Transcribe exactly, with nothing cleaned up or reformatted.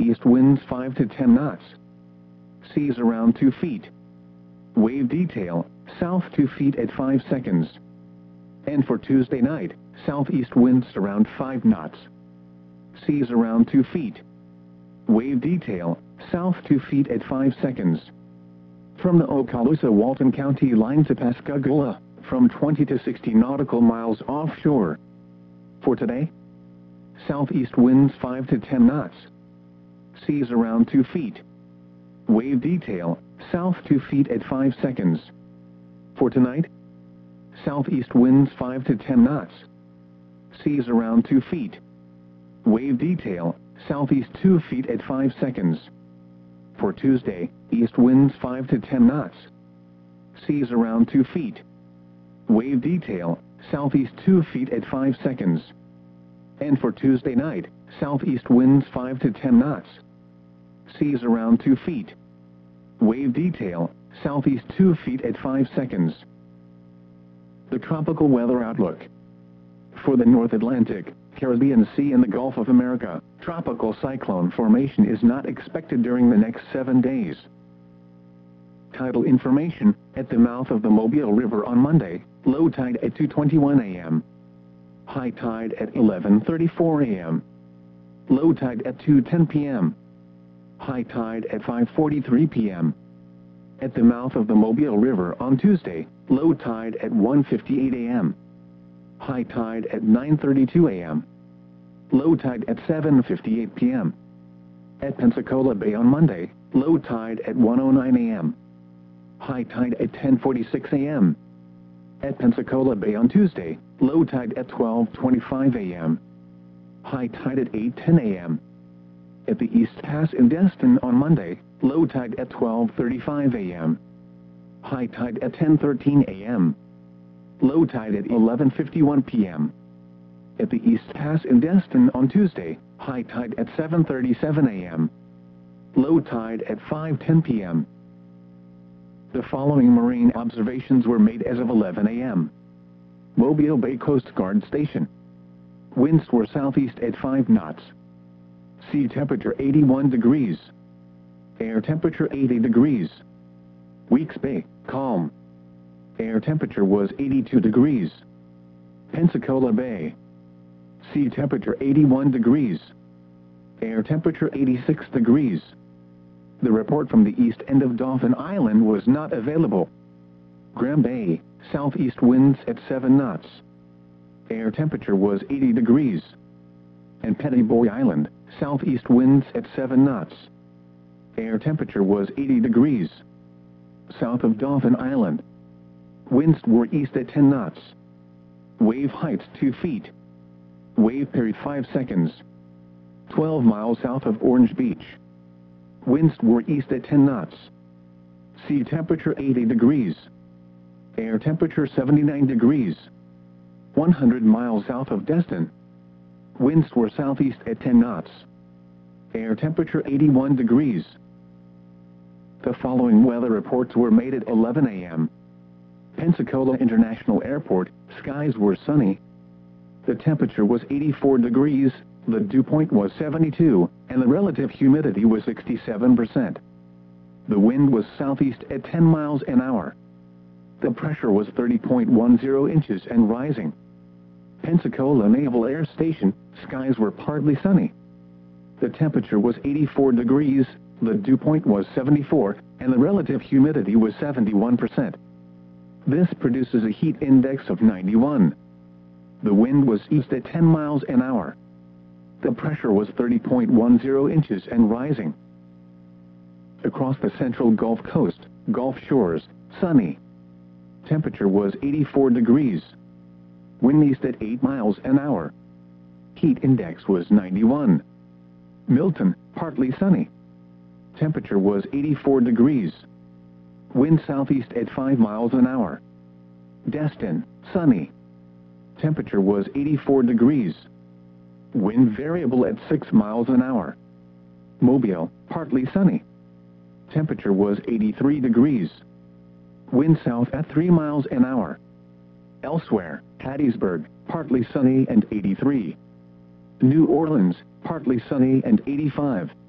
southeast winds five to ten knots. Seas around two feet. Wave detail, south two feet at five seconds. And for Tuesday night, southeast winds around five knots. Seas around two feet. Wave detail, south two feet at five seconds. From the Okaloosa-Walton County line to Pascagoula, from twenty to sixty nautical miles offshore. For today, southeast winds five to ten knots. Seas around two feet. Wave detail, south two feet at five seconds. For tonight, southeast winds five to ten knots. Seas around two feet. Wave detail, southeast two feet at five seconds. For Tuesday, east winds five to ten knots. Seas around two feet. Wave detail, southeast two feet at five seconds. And for Tuesday night, southeast winds five to ten knots. Seas around two feet. Wave detail, southeast two feet at five seconds. The tropical weather outlook. For the North Atlantic, Caribbean Sea and the Gulf of America, tropical cyclone formation is not expected during the next seven days. Tidal information, at the mouth of the Mobile River on Monday, low tide at two twenty-one a m High tide at eleven thirty-four a m Low tide at two ten p m High tide at five forty-three p m At the mouth of the Mobile River on Tuesday, low tide at one fifty-eight a m High tide at nine thirty-two a m Low tide at seven fifty-eight p m At Pensacola Bay on Monday, low tide at one oh nine a m High tide at ten forty-six a m At Pensacola Bay on Tuesday, low tide at twelve twenty-five a m High tide at eight ten a m At the East Pass in Destin on Monday, low tide at twelve thirty-five a m High tide at ten thirteen a m Low tide at eleven fifty-one p m At the East Pass in Destin on Tuesday, high tide at seven thirty-seven a m Low tide at five ten p m The following marine observations were made as of eleven a m Mobile Bay Coast Guard Station. Winds were southeast at five knots. Sea temperature eighty-one degrees. Air temperature eighty degrees. Weeks Bay, calm. Air temperature was eighty-two degrees. Pensacola Bay. Sea temperature eighty-one degrees. Air temperature eighty-six degrees. The report from the east end of Dauphin Island was not available. Graham Bay, southeast winds at seven knots. Air temperature was eighty degrees. And Petty Boy Island, southeast winds at seven knots. Air temperature was eighty degrees. South of Dauphin Island, winds were east at ten knots. Wave height two feet. Wave period five seconds. twelve miles south of Orange Beach. Winds were east at ten knots. Sea temperature eighty degrees. Air temperature seventy-nine degrees. one hundred miles south of Destin. Winds were southeast at ten knots. Air temperature eighty-one degrees. The following weather reports were made at eleven a m Pensacola International Airport, skies were sunny. The temperature was eighty-four degrees, the dew point was seventy-two, and the relative humidity was sixty-seven percent. The wind was southeast at ten miles an hour. The pressure was thirty point one zero inches and rising. Pensacola Naval Air Station, skies were partly sunny. The temperature was eighty-four degrees, the dew point was seventy-four, and the relative humidity was seventy-one percent. This produces a heat index of ninety-one. The wind was east at ten miles an hour. The pressure was thirty point one zero inches and rising. Across the central Gulf Coast, Gulf Shores, sunny. Temperature was eighty-four degrees. Wind east at eight miles an hour. Heat index was ninety-one. Milton, partly sunny. Temperature was eighty-four degrees. Wind southeast at five miles an hour. Destin, sunny. Temperature was eighty-four degrees. Wind variable at six miles an hour. Mobile, partly sunny. Temperature was eighty-three degrees. Wind south at three miles an hour. Elsewhere, Hattiesburg, partly sunny and eighty-three. New Orleans, partly sunny and eighty-five.